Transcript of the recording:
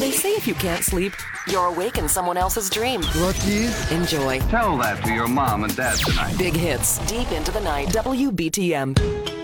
They say if you can't sleep, you're awake in someone else's dream. Lucky. Enjoy. Tell that to your mom and dad tonight. Big hits, deep into the night. WBTM.